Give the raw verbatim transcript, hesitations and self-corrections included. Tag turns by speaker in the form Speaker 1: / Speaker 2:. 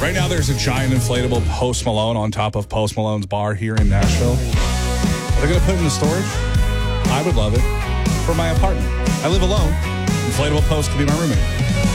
Speaker 1: Right now, there's a giant inflatable Post Malone on top of Post Malone's bar here in Nashville. They're going to put it in the storage. I would love it for my apartment. I live alone. Inflatable Post could be my roommate.